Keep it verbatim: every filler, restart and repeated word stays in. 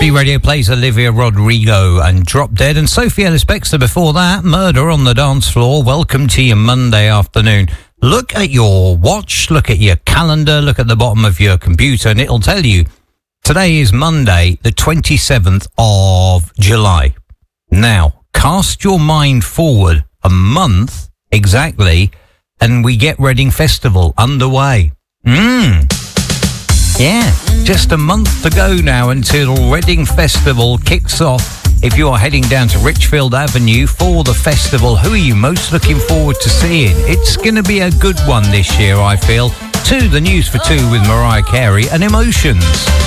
Radio plays Olivia Rodrigo and Drop Dead, and Sophie Ellis-Bextor before that, Murder on the Dance Floor. Welcome to your Monday afternoon. Look at your watch, look at your calendar, look at the bottom of your computer, and it'll tell you today is Monday, the twenty-seventh of July. Now, cast your mind forward a month exactly, and we get Reading Festival underway. Mmm. Yeah, just a month to go now until Reading Festival kicks off. If you're heading down to Richfield Avenue for the festival, who are you most looking forward to seeing? It's going to be a good one this year, I feel. To the news for two with Mariah Carey and Emotions.